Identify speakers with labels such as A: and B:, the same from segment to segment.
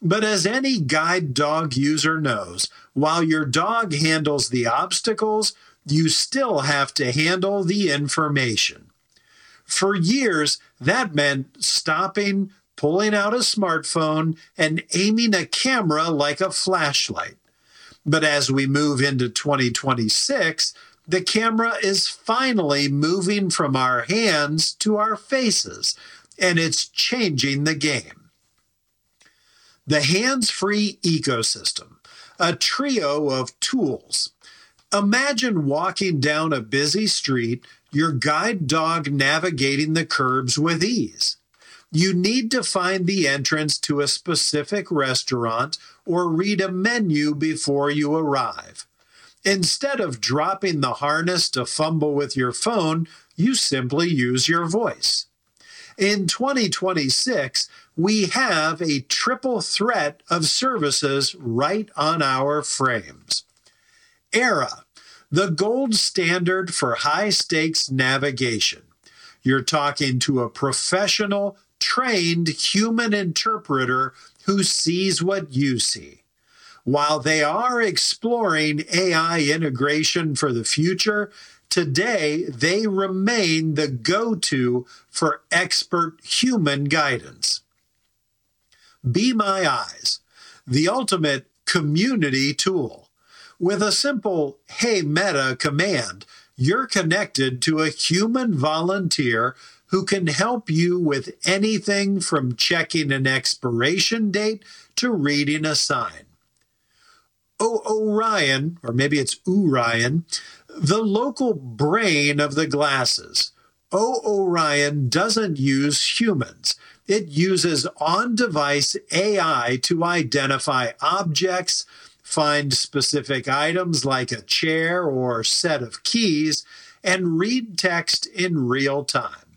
A: But as any guide dog user knows, while your dog handles the obstacles, you still have to handle the information. For years, that meant stopping, pulling out a smartphone, and aiming a camera like a flashlight. But as we move into 2026, the camera is finally moving from our hands to our faces, and it's changing the game. The hands-free ecosystem, a trio of tools. Imagine walking down a busy street, your guide dog navigating the curbs with ease. You need to find the entrance to a specific restaurant or read a menu before you arrive. Instead of dropping the harness to fumble with your phone, you simply use your voice. In 2026, we have a triple threat of services right on our frames. Era, the gold standard for high-stakes navigation. You're talking to a professional, trained human interpreter who sees what you see. While they are exploring AI integration for the future, today they remain the go-to for expert human guidance. Be My Eyes, the ultimate community tool. With a simple "Hey Meta" command, you're connected to a human volunteer who can help you with anything from checking an expiration date to reading a sign. Orion, or maybe it's Orion, the local brain of the glasses. Orion doesn't use humans. It uses on-device AI to identify objects, find specific items like a chair or set of keys, and read text in real time.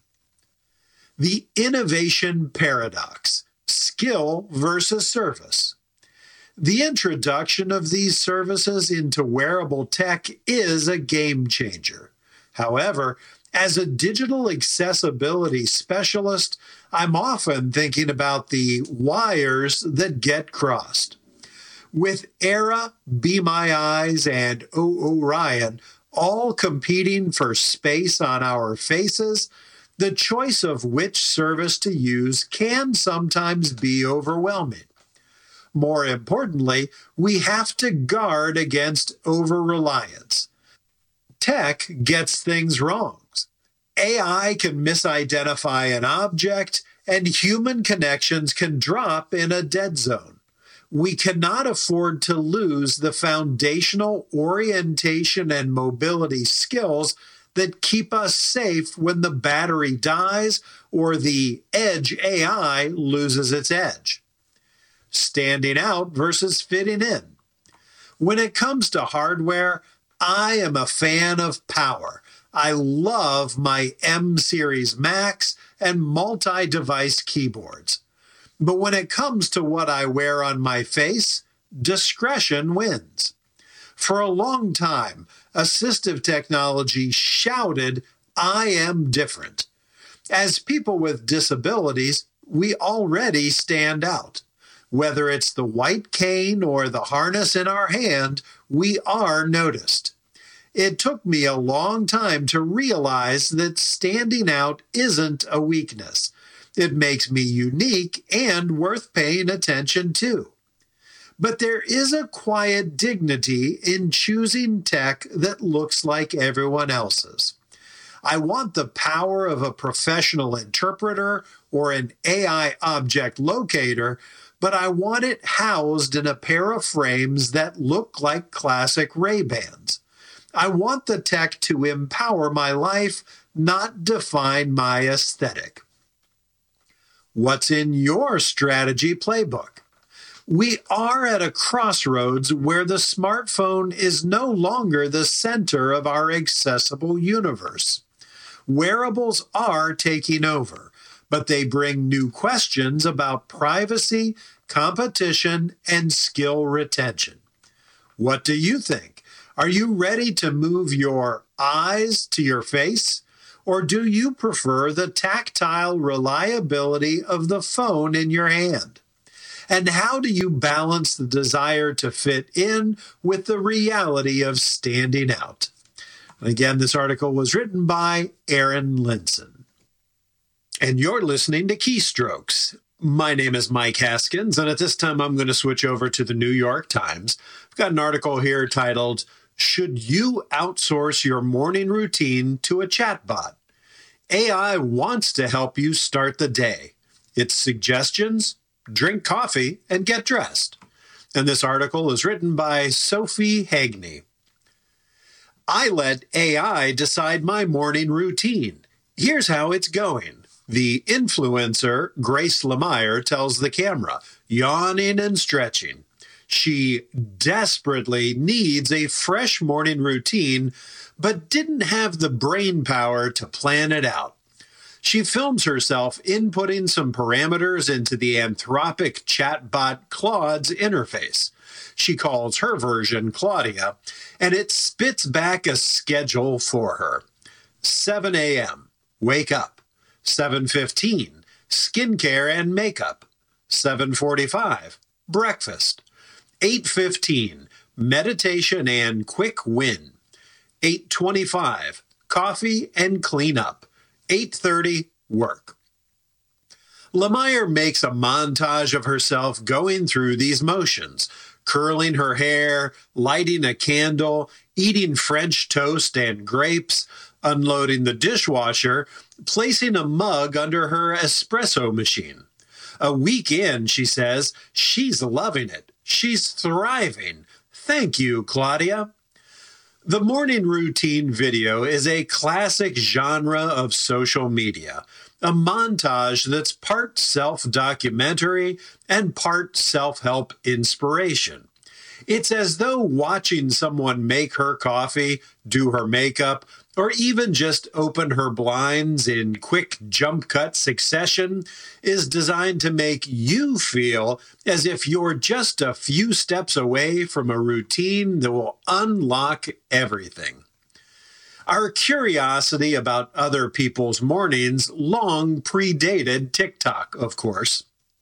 A: The innovation paradox, skill versus service. The introduction of these services into wearable tech is a game changer. However, as a digital accessibility specialist, I'm often thinking about the wires that get crossed. With Era, Be My Eyes, and Orion all competing for space on our faces, the choice of which service to use can sometimes be overwhelming. More importantly, we have to guard against over-reliance. Tech gets things wrong. AI can misidentify an object, and human connections can drop in a dead zone. We cannot afford to lose the foundational orientation and mobility skills that keep us safe when the battery dies or the edge AI loses its edge. Standing out versus fitting in. When it comes to hardware, I am a fan of power. I love my M-Series Macs and multi-device keyboards. But when it comes to what I wear on my face, discretion wins. For a long time, assistive technology shouted, "I am different." As people with disabilities, we already stand out. Whether it's the white cane or the harness in our hand, we are noticed. It took me a long time to realize that standing out isn't a weakness. It makes me unique and worth paying attention to. But there is a quiet dignity in choosing tech that looks like everyone else's. I want the power of a professional interpreter or an AI object locator, but I want it housed in a pair of frames that look like classic Ray-Bans. I want the tech to empower my life, not define my aesthetic. What's in your strategy playbook? We are at a crossroads where the smartphone is no longer the center of our accessible universe. Wearables are taking over, but they bring new questions about privacy, competition, and skill retention. What do you think? Are you ready to move your eyes to your face? Or do you prefer the tactile reliability of the phone in your hand? And how do you balance the desire to fit in with the reality of standing out? Again, this article was written by Aaron Linson. And you're listening to Keystrokes. My name is Mike Haskins, and at this time I'm going to switch over to the New York Times. I've got an article here titled, "Should You Outsource Your Morning Routine to a Chatbot? AI wants to help you start the day. Its suggestions: drink coffee and get dressed." And this article is written by Sophie Hagney. "I let AI decide my morning routine. Here's how it's going," the influencer Grace Lemire tells the camera, yawning and stretching. She desperately needs a fresh morning routine, but didn't have the brain power to plan it out. She films herself inputting some parameters into the Anthropic chatbot Claude's interface. She calls her version Claudia, and it spits back a schedule for her. 7 a.m., wake up. 7:15, skincare and makeup. 7:45, breakfast. 8:15, meditation and quick win. 8:25, coffee and clean up. 8:30, work. Lemire makes a montage of herself going through these motions, curling her hair, lighting a candle, eating French toast and grapes, unloading the dishwasher, placing a mug under her espresso machine. A week in, she says, she's loving it. She's thriving. Thank you, Claudia. The morning routine video is a classic genre of social media, a montage that's part self-documentary and part self-help inspiration. It's as though watching someone make her coffee, do her makeup, or even just open her blinds in quick jump cut succession is designed to make you feel as if you're just a few steps away from a routine that will unlock everything. Our curiosity about other people's mornings long predated TikTok, of course.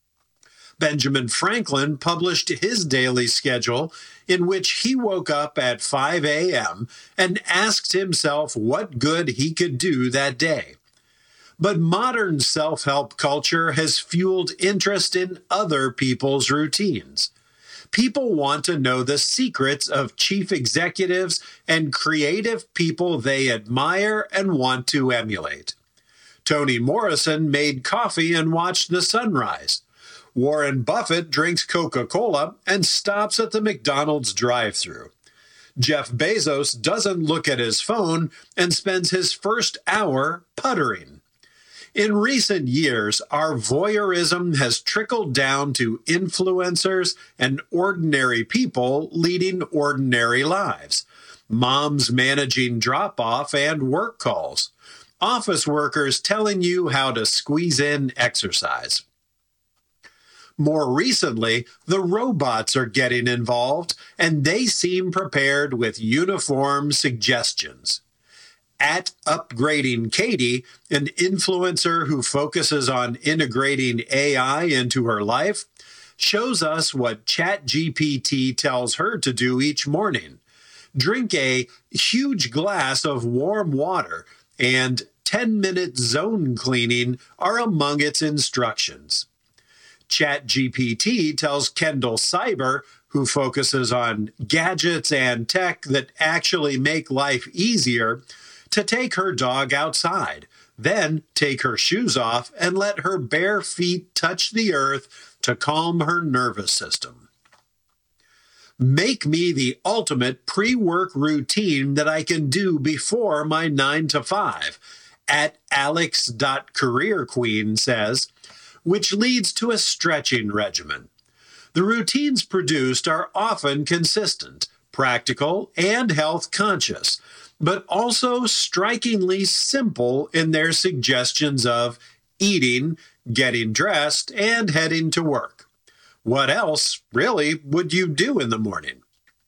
A: Benjamin Franklin published his daily schedule in which he woke up at 5 a.m. and asked himself what good he could do that day. But modern self-help culture has fueled interest in other people's routines. People want to know the secrets of chief executives and creative people they admire and want to emulate. Toni Morrison made coffee and watched the sunrise. Warren Buffett drinks Coca-Cola and stops at the McDonald's drive-thru. Jeff Bezos doesn't look at his phone and spends his first hour puttering. In recent years, our voyeurism has trickled down to influencers and ordinary people leading ordinary lives. Moms managing drop-off and work calls. Office workers telling you how to squeeze in exercise. More recently, the robots are getting involved, and they seem prepared with uniform suggestions. At Upgrading Katie, an influencer who focuses on integrating AI into her life, shows us what ChatGPT tells her to do each morning. Drink a huge glass of warm water, and 10-minute zone cleaning are among its instructions. ChatGPT tells Kendall Cyber, who focuses on gadgets and tech that actually make life easier, to take her dog outside, then take her shoes off and let her bare feet touch the earth to calm her nervous system. Make me the ultimate pre-work routine that I can do before my 9 to 5, at alex.careerqueen says, which leads to a stretching regimen. The routines produced are often consistent, practical, and health conscious, but also strikingly simple in their suggestions of eating, getting dressed, and heading to work. What else, really, would you do in the morning?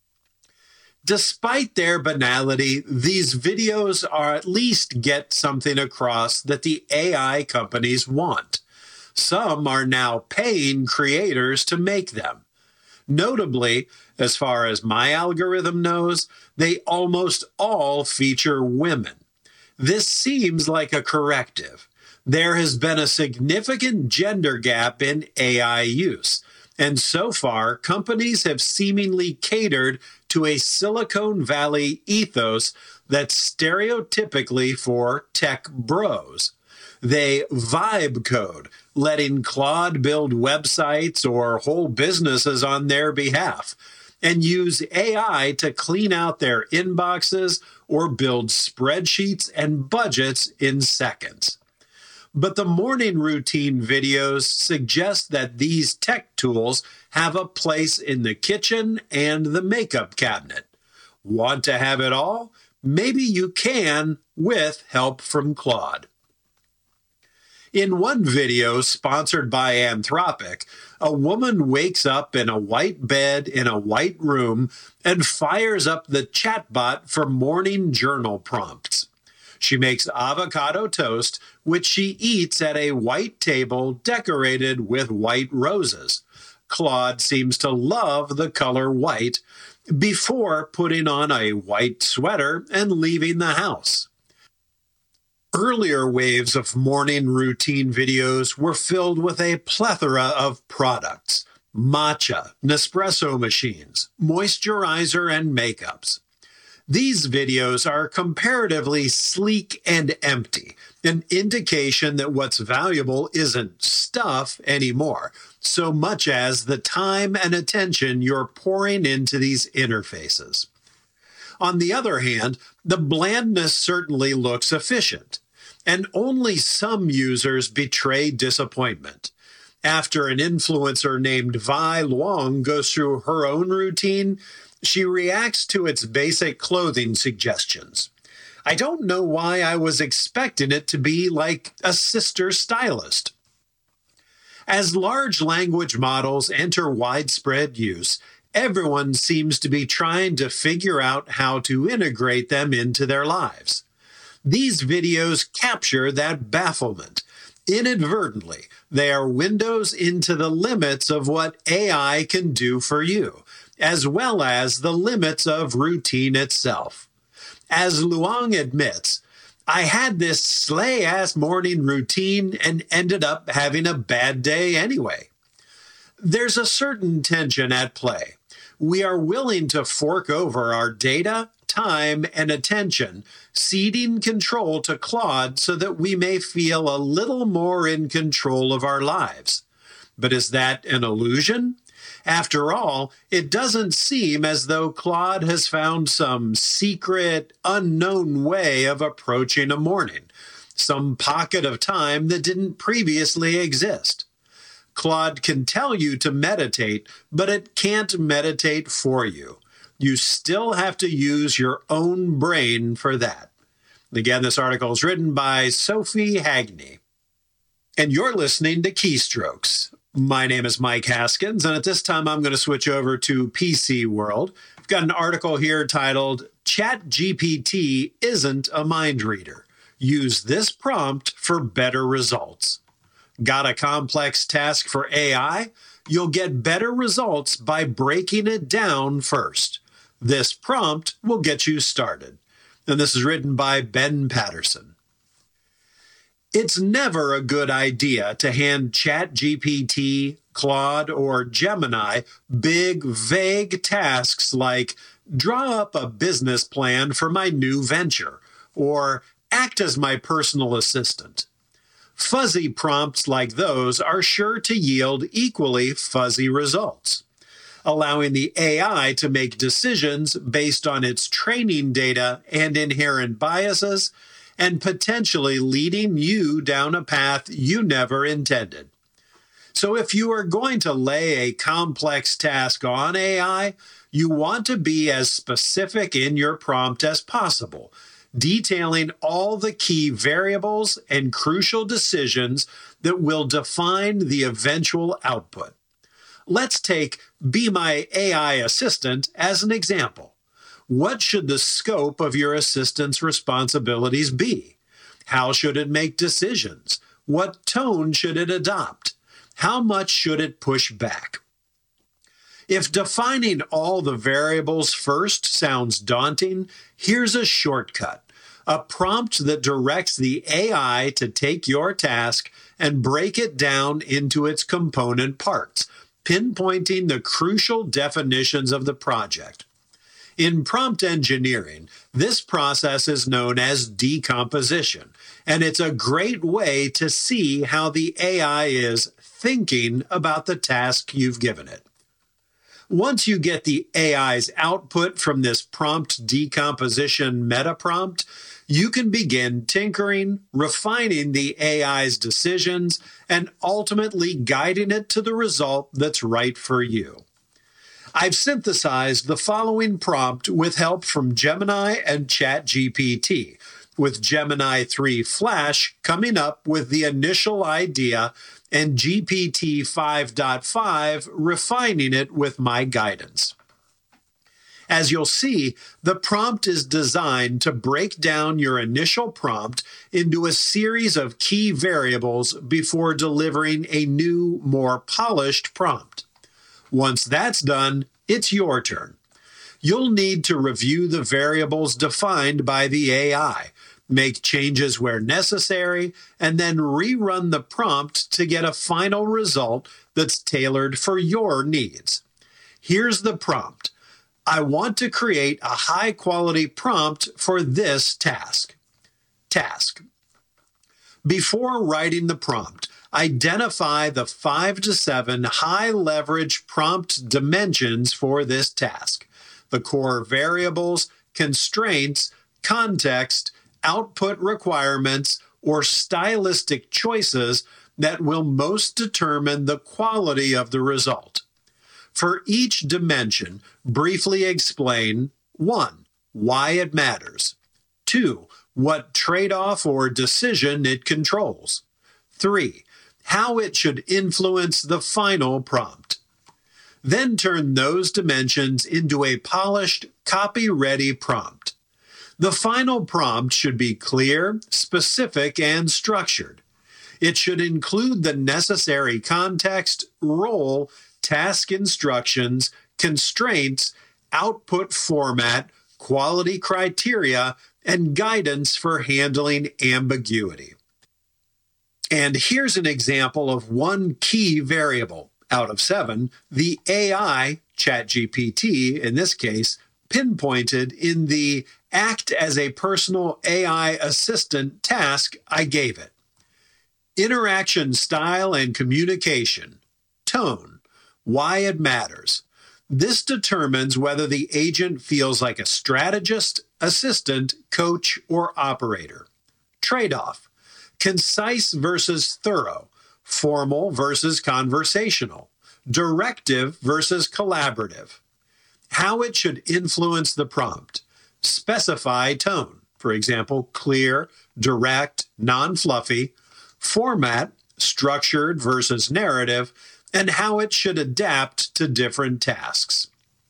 A: Despite their banality, these videos are at least get something across that the AI companies want. Some are now paying creators to make them. Notably, as far as my algorithm knows, they almost all feature women. This seems like a corrective. There has been a significant gender gap in AI use, and so far, companies have seemingly catered to a Silicon Valley ethos that's stereotypically for tech bros. They vibe code, letting Claude build websites or whole businesses on their behalf, and use AI to clean out their inboxes or build spreadsheets and budgets in seconds. But the morning routine videos suggest that these tech tools have a place in the kitchen and the makeup cabinet. Want to have it all? Maybe you can with help from Claude. In one video sponsored by Anthropic, a woman wakes up in a white bed in a white room and fires up the chatbot for morning journal prompts. She makes avocado toast, which she eats at a white table decorated with white roses. Claude seems to love the color white before putting on a white sweater and leaving the house. Earlier waves of morning routine videos were filled with a plethora of products: matcha, Nespresso machines, moisturizer, and makeups. These videos are comparatively sleek and empty, an indication that what's valuable isn't stuff anymore, so much as the time and attention you're pouring into these interfaces. On the other hand, the blandness certainly looks efficient, and only some users betray disappointment. After an influencer named Vi Luong goes through her own routine, she reacts to its basic clothing suggestions. I don't know why I was expecting it to be like a sister stylist. As large language models enter widespread use, everyone seems to be trying to figure out how to integrate them into their lives. These videos capture that bafflement. Inadvertently, they are windows into the limits of what AI can do for you, as well as the limits of routine itself. As Luong admits, I had this slay-ass morning routine and ended up having a bad day anyway. There's a certain tension at play. We are willing to fork over our data, time, and attention, ceding control to Claude so that we may feel a little more in control of our lives. But is that an illusion? After all, it doesn't seem as though Claude has found some secret, unknown way of approaching a morning, some pocket of time that didn't previously exist. Claude can tell you to meditate, but it can't meditate for you. You still have to use your own brain for that. Again, this article is written by Sophie Hagney. And you're listening to Keystrokes. My name is Mike Haskins, and at this time I'm going to switch over to PC World. I've got an article here titled, ChatGPT Isn't a Mind Reader. Use this prompt for better results. Got a complex task for AI? You'll get better results by breaking it down first. This prompt will get you started. And this is written by Ben Patterson. It's never a good idea to hand ChatGPT, Claude, or Gemini big, vague tasks like draw up a business plan for my new venture or act as my personal assistant. Fuzzy prompts like those are sure to yield equally fuzzy results, allowing the AI to make decisions based on its training data and inherent biases, and potentially leading you down a path you never intended. So if you are going to lay a complex task on AI, you want to be as specific in your prompt as possible, detailing all the key variables and crucial decisions that will define the eventual output. Let's take Be My AI Assistant as an example. What should the scope of your assistant's responsibilities be? How should it make decisions? What tone should it adopt? How much should it push back? If defining all the variables first sounds daunting, here's a shortcut. A prompt that directs the AI to take your task and break it down into its component parts, pinpointing the crucial definitions of the project. In prompt engineering, this process is known as decomposition, and it's a great way to see how the AI is thinking about the task you've given it. Once you get the AI's output from this prompt decomposition meta prompt, you can begin tinkering, refining the AI's decisions, and ultimately guiding it to the result that's right for you. I've synthesized the following prompt with help from Gemini and ChatGPT, with Gemini 3 Flash coming up with the initial idea and GPT 5.5 refining it with my guidance. As you'll see, the prompt is designed to break down your initial prompt into a series of key variables before delivering a new, more polished prompt. Once that's done, it's your turn. You'll need to review the variables defined by the AI, make changes where necessary, and then rerun the prompt to get a final result that's tailored for your needs. Here's the prompt. I want to create a high-quality prompt for this task. Before writing the prompt, identify the 5 to 7 high-leverage prompt dimensions for this task, the core variables, constraints, context, output requirements, or stylistic choices that will most determine the quality of the result. For each dimension, briefly explain 1. Why it matters. 2. What trade-off or decision it controls. 3. How it should influence the final prompt. Then turn those dimensions into a polished, copy-ready prompt. The final prompt should be clear, specific, and structured. It should include the necessary context, role, task instructions, constraints, output format, quality criteria, and guidance for handling ambiguity. And here's an example of one key variable out of 7, the AI, ChatGPT in this case, pinpointed in the act as a personal AI assistant task I gave it. Interaction style and communication, tone, why it matters. This determines whether the agent feels like a strategist, assistant, coach, or operator. Trade-off, concise versus thorough, formal versus conversational, directive versus collaborative. How it should influence the prompt. Specify tone, for example, clear, direct, non-fluffy, format, structured versus narrative, and how it should adapt to different tasks.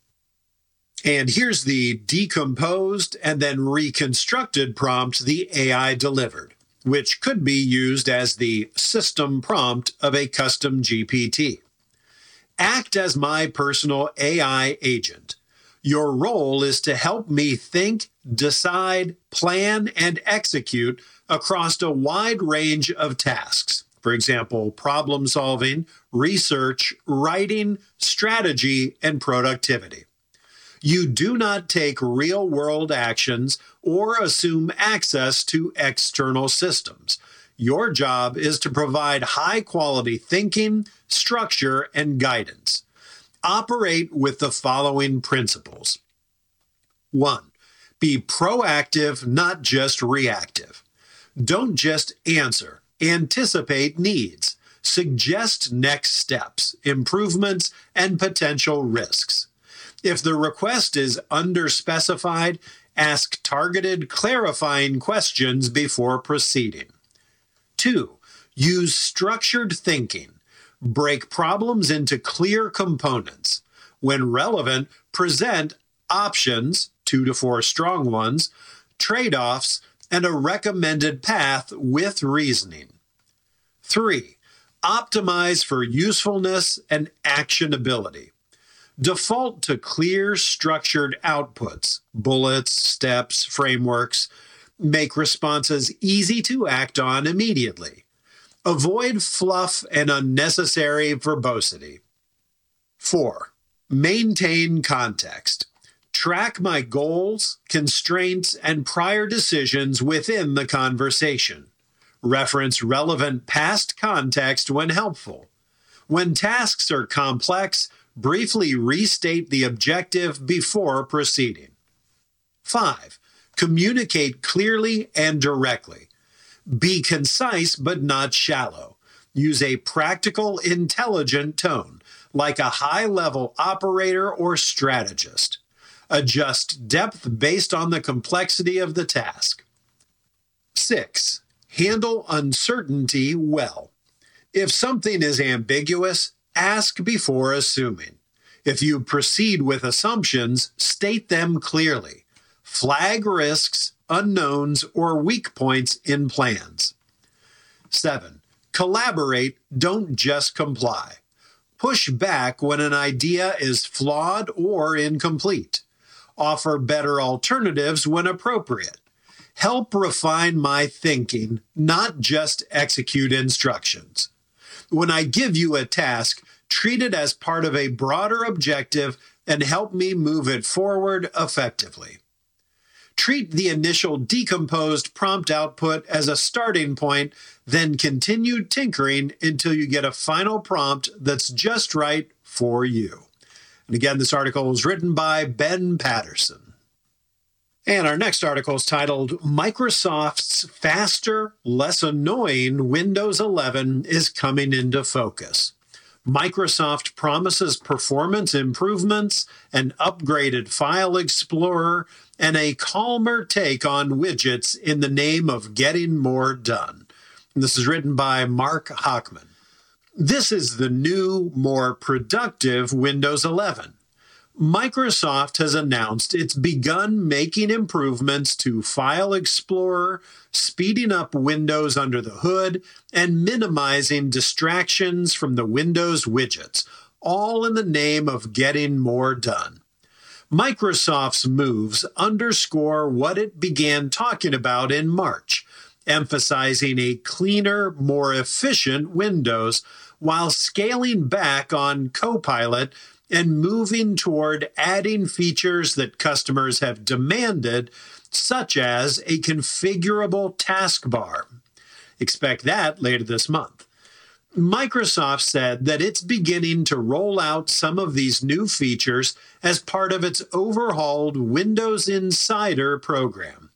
A: And here's the decomposed and then reconstructed prompt the AI delivered, which could be used as the system prompt of a custom GPT. Act as my personal AI agent. Your role is to help me think, decide, plan, and execute across a wide range of tasks. For example, problem solving, research, writing, strategy, and productivity. You do not take real-world actions or assume access to external systems. Your job is to provide high-quality thinking, structure, and guidance. Operate with the following principles. 1. Be proactive, not just reactive. Don't just answer. Anticipate needs. Suggest next steps, improvements, and potential risks. If the request is underspecified, ask targeted, clarifying questions before proceeding. 2. Use structured thinking. Break problems into clear components. When relevant, present options, 2 to 4 strong ones, trade-offs, and a recommended path with reasoning. 3. Optimize for usefulness and actionability. Default to clear, structured outputs, bullets, steps, frameworks. Make responses easy to act on immediately. Avoid fluff and unnecessary verbosity. 4. Maintain context. Track my goals, constraints, and prior decisions within the conversation. Reference relevant past context when helpful. When tasks are complex, briefly restate the objective before proceeding. 5. Communicate clearly and directly. Be concise but not shallow. Use a practical, intelligent tone, like a high-level operator or strategist. Adjust depth based on the complexity of the task. 6. Handle uncertainty well. If something is ambiguous, ask before assuming. If you proceed with assumptions, state them clearly. Flag risks, unknowns, or weak points in plans. 7. Collaborate, don't just comply. Push back when an idea is flawed or incomplete. Offer better alternatives when appropriate. Help refine my thinking, not just execute instructions. When I give you a task, treat it as part of a broader objective and help me move it forward effectively. Treat the initial decomposed prompt output as a starting point, then continue tinkering until you get a final prompt that's just right for you. And again, this article was written by Ben Patterson. And our next article is titled, Microsoft's Faster, Less Annoying Windows 11 is Coming into Focus. Microsoft promises performance improvements, an upgraded File Explorer, and a calmer take on widgets in the name of getting more done. And this is written by Mark Hochman. This is the new, more productive Windows 11. Microsoft has announced it's begun making improvements to File Explorer, speeding up Windows under the hood, and minimizing distractions from the Windows widgets, all in the name of getting more done. Microsoft's moves underscore what it began talking about in March, emphasizing a cleaner, more efficient Windows while scaling back on Copilot and moving toward adding features that customers have demanded, such as a configurable taskbar. Expect that later this month. Microsoft said that it's beginning to roll out some of these new features as part of its overhauled Windows Insider program.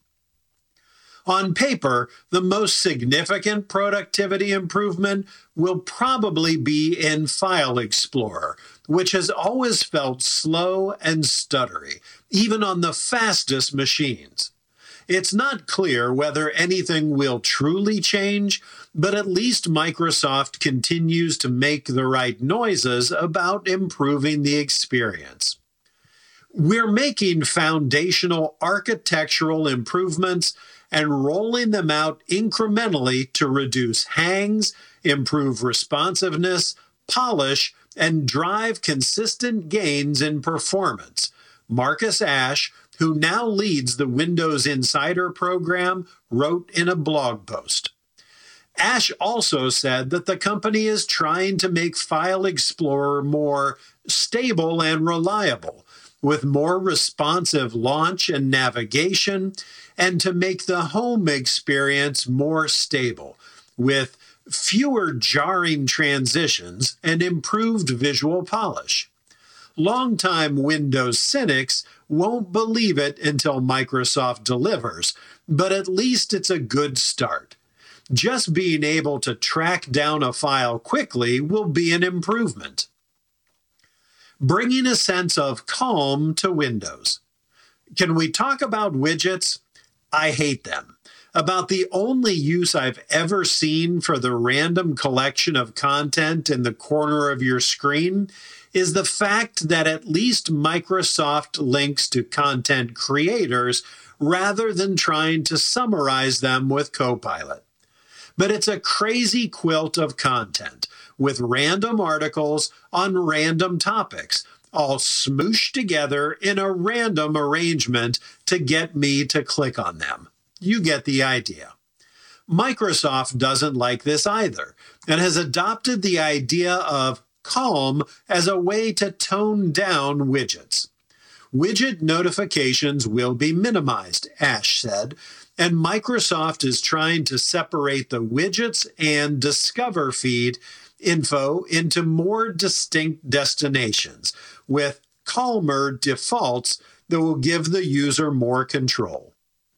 A: On paper, the most significant productivity improvement will probably be in File Explorer, which has always felt slow and stuttery, even on the fastest machines. It's not clear whether anything will truly change, but at least Microsoft continues to make the right noises about improving the experience. We're making foundational architectural improvements and rolling them out incrementally to reduce hangs, improve responsiveness, polish, and drive consistent gains in performance, Marcus Ashe, who now leads the Windows Insider program, wrote in a blog post. Ashe also said that the company is trying to make File Explorer more stable and reliable, with more responsive launch and navigation, and to make the home experience more stable, with fewer jarring transitions and improved visual polish. Longtime Windows cynics won't believe it until Microsoft delivers, but at least it's a good start. Just being able to track down a file quickly will be an improvement. Bringing a sense of calm to Windows. Can we talk about widgets? I hate them. About the only use I've ever seen for the random collection of content in the corner of your screen is the fact that at least Microsoft links to content creators rather than trying to summarize them with Copilot. but it's a crazy quilt of content with random articles on random topics, all smooshed together in a random arrangement to get me to click on them. You get the idea. Microsoft doesn't like this either and has adopted the idea of calm as a way to tone down widgets. Widget notifications will be minimized, Ash said, and Microsoft is trying to separate the widgets and Discover feed info into more distinct destinations with calmer defaults that will give the user more control.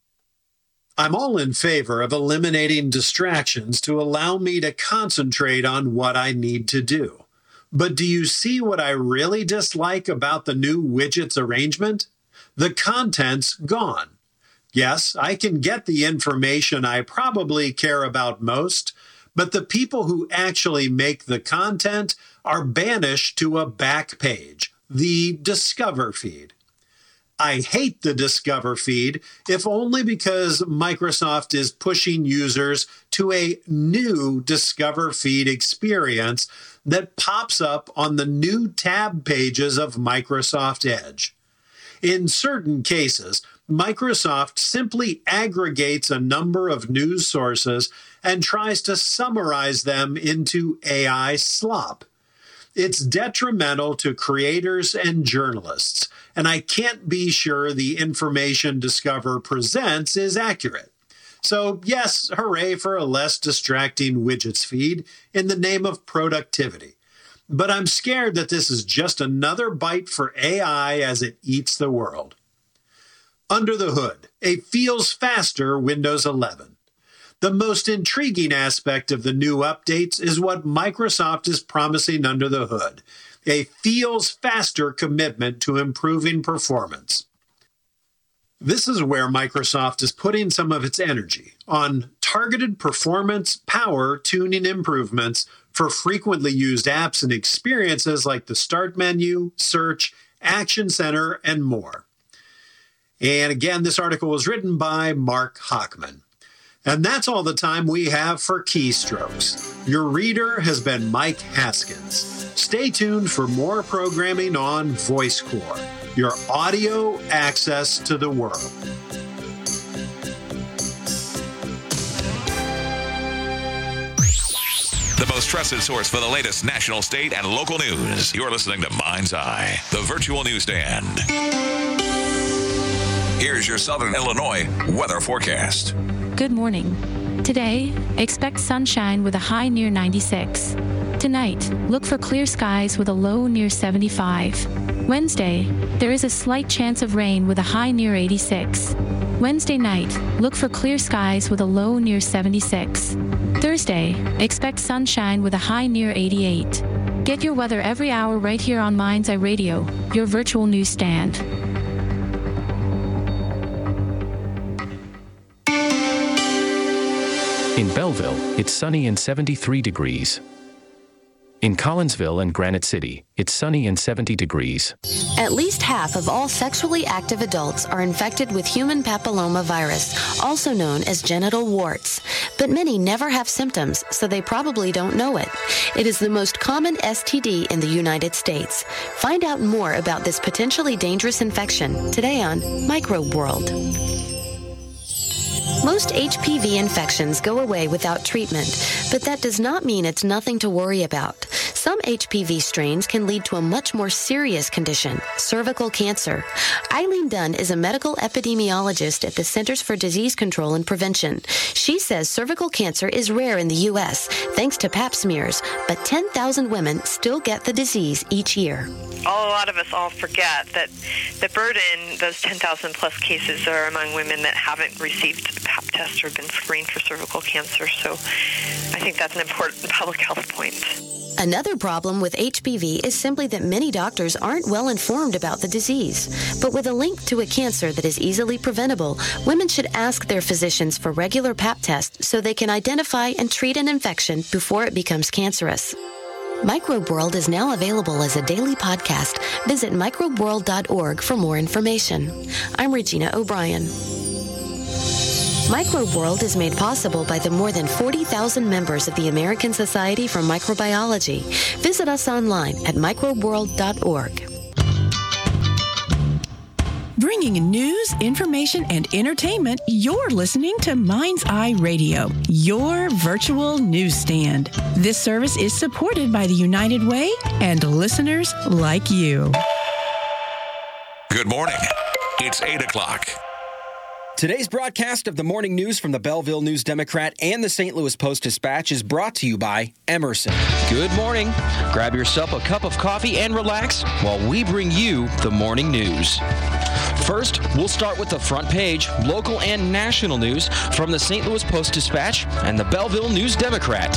A: I'm all in favor of eliminating distractions to allow me to concentrate on what I need to do. But do you see what I really dislike about the new widgets arrangement? The content's gone. Yes, I can get the information I probably care about most, but the people who actually make the content are banished to a back page, the Discover feed. I hate the Discover feed, if only because Microsoft is pushing users to a new Discover feed experience that pops up on the new tab pages of Microsoft Edge. In certain cases, Microsoft simply aggregates a number of news sources and tries to summarize them into AI slop. It's detrimental to creators and journalists, and I can't be sure the information Discover presents is accurate. So yes, hooray for a less distracting widgets feed in the name of productivity. But I'm scared that this is just another bite for AI as it eats the world. Under the hood, a feels faster Windows 11. The most intriguing aspect of the new updates is what Microsoft is promising under the hood, a feels faster commitment to improving performance. This is where Microsoft is putting some of its energy on targeted performance power tuning improvements for frequently used apps and experiences like the Start menu, Search, Action Center, and more. And again, this article was written by Mark Hockman. And that's all the time we have for Keystrokes. Your reader has been Mike Haskins. Stay tuned for more programming on VoiceCore, your audio access to the world.
B: The most trusted source for the latest national, state, and local news. You're listening to Mind's Eye, the virtual newsstand. Here's your Southern Illinois weather forecast.
C: Good morning. Today, expect sunshine with a high near 96. Tonight, look for clear skies with a low near 75. Wednesday, there is a slight chance of rain with a high near 86. Wednesday night, look for clear skies with a low near 76. Thursday, expect sunshine with a high near 88. Get your weather every hour right here on Mind's Eye Radio, your virtual newsstand.
D: In Belleville, it's sunny and 73 degrees. In Collinsville and Granite City, it's sunny and 70 degrees.
E: At least half of all sexually active adults are infected with human papillomavirus, also known as genital warts. But many never have symptoms, so they probably don't know it. It is the most common STD in the United States. Find out more about this potentially dangerous infection today on Microbe World. Most HPV infections go away without treatment, but that does not mean it's nothing to worry about. Some HPV strains can lead to a much more serious condition, cervical cancer. Eileen Dunn is a medical epidemiologist at the Centers for Disease Control and Prevention. She says cervical cancer is rare in the U.S. thanks to pap smears, but 10,000 women still get the disease each year.
F: A lot of us all forget that the burden, those 10,000 plus cases, are among women that haven't received a pap test or been screened for cervical cancer. So I think that's an important public health point.
E: Another problem with HPV is simply that many doctors aren't well informed about the disease. But with a link to a cancer that is easily preventable, women should ask their physicians for regular pap tests so they can identify and treat an infection before it becomes cancerous. Microbe World is now available as a daily podcast. Visit microbeworld.org for more information. I'm Regina O'Brien. Microbe World is made possible by the more than 40,000 members of the American Society for Microbiology. Visit us online at microbeworld.org.
G: Bringing news, information, and entertainment, you're listening to Mind's Eye Radio, your virtual newsstand. This service is supported by the United Way and listeners like you.
B: Good morning. It's 8 o'clock.
H: Today's broadcast of the morning news from the Belleville News Democrat and the St. Louis Post-Dispatch is brought to you by Emerson.
I: Good morning. Grab yourself a cup of coffee and relax while we bring you the morning news. First, we'll start with the front page, local and national news from the St. Louis Post-Dispatch and the Belleville News Democrat.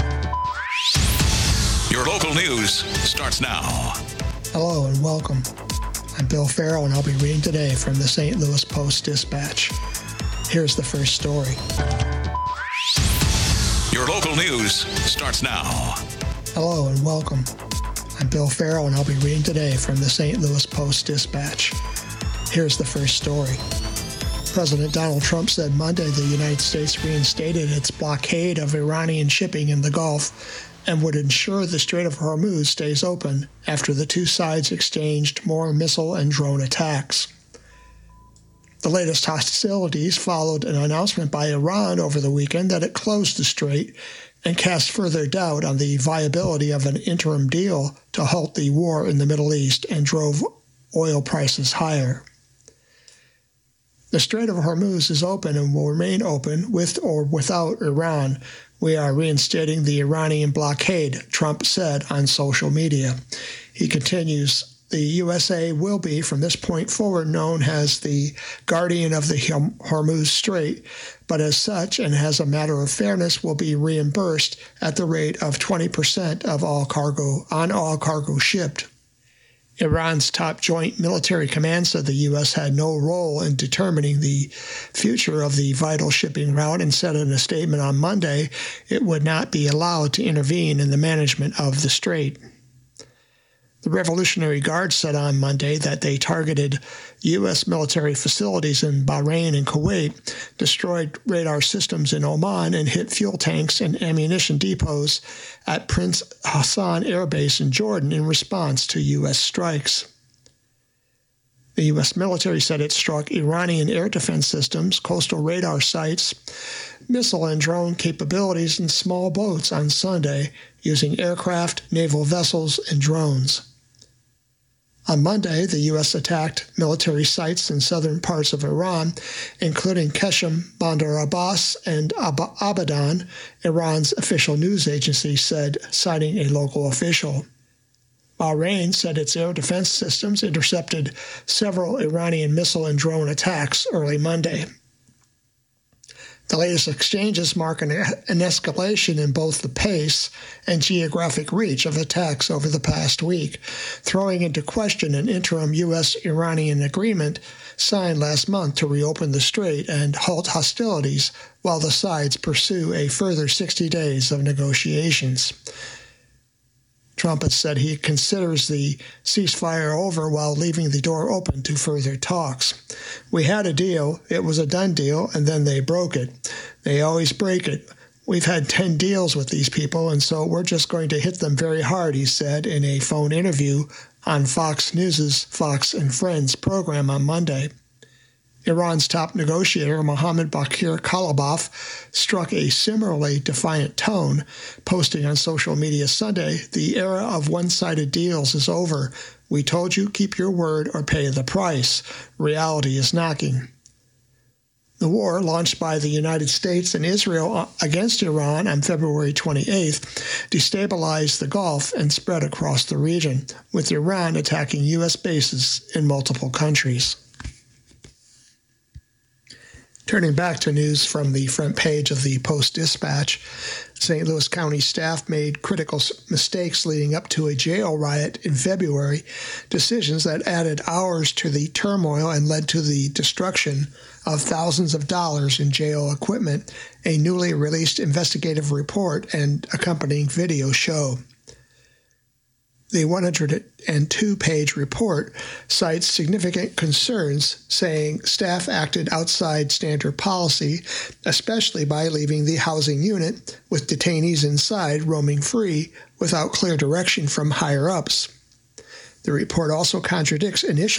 B: Your local news starts now.
J: Hello and welcome. I'm Bill Farrell, and I'll be reading today from the St. Louis Post-Dispatch. Here's the first story.
B: Your local news starts now.
J: Hello and welcome. I'm Bill Farrell, and I'll be reading today from the St. Louis Post-Dispatch. Here's the first story. President Donald Trump said Monday the United States reinstated its blockade of Iranian shipping in the Gulf and would ensure the Strait of Hormuz stays open after the two sides exchanged more missile and drone attacks. The latest hostilities followed an announcement by Iran over the weekend that it closed the strait and cast further doubt on the viability of an interim deal to halt the war in the Middle East and drove oil prices higher. The Strait of Hormuz is open and will remain open with or without Iran. We are reinstating the Iranian blockade, Trump said on social media. He continues, the USA will be, from this point forward, known as the guardian of the Hormuz Strait, but as such, and as a matter of fairness, will be reimbursed at the rate of 20% of all cargo shipped. Iran's top joint military command said the U.S. had no role in determining the future of the vital shipping route and said in a statement on Monday it would not be allowed to intervene in the management of the strait. The Revolutionary Guard said on Monday that they targeted U.S. military facilities in Bahrain and Kuwait, destroyed radar systems in Oman, and hit fuel tanks and ammunition depots at Prince Hassan Air Base in Jordan in response to U.S. strikes. The U.S. military said it struck Iranian air defense systems, coastal radar sites, missile and drone capabilities, and small boats on Sunday using aircraft, naval vessels, and drones. On Monday, the U.S. attacked military sites in southern parts of Iran, including Qeshm, Bandar Abbas, and Abadan, Iran's official news agency said, citing a local official. Bahrain said its air defense systems intercepted several Iranian missile and drone attacks early Monday. The latest exchanges mark an escalation in both the pace and geographic reach of attacks over the past week, throwing into question an interim U.S.-Iranian agreement signed last month to reopen the strait and halt hostilities while the sides pursue a further 60 days of negotiations. Trump has said he considers the ceasefire over while leaving the door open to further talks. We had a deal, it was a done deal, and then they broke it. They always break it. We've had 10 deals with these people, and so we're just going to hit them very hard, he said in a phone interview on Fox News' Fox and Friends program on Monday. Iran's top negotiator, Mohammad Bakir Kalibaf, struck a similarly defiant tone, posting on social media Sunday, "The era of one-sided deals is over. We told you, keep your word or pay the price. Reality is knocking." The war, launched by the United States and Israel against Iran on February 28th, destabilized the Gulf and spread across the region, with Iran attacking U.S. bases in multiple countries. Turning back to news from the front page of the Post-Dispatch, St. Louis County staff made critical mistakes leading up to a jail riot in February, decisions that added hours to the turmoil and led to the destruction of thousands of dollars in jail equipment, a newly released investigative report and accompanying video show. The 102-page report cites significant concerns, saying staff acted outside standard policy, especially by leaving the housing unit with detainees inside roaming free without clear direction from higher-ups. The report also contradicts initial